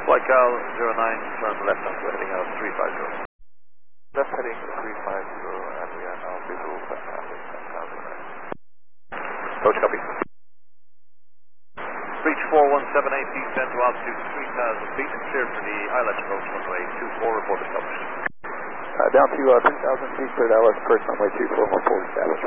Flight Cal 09, turn left onto heading out 350. Left heading 350, and we are now visual for traffic 10,000. Coach copy. Reach 4178, descend to altitude 3,000 feet and cleared for the ILS approach runway 24, reported coverage. Down to 3,000 feet, cleared ILS approach runway 24, report established.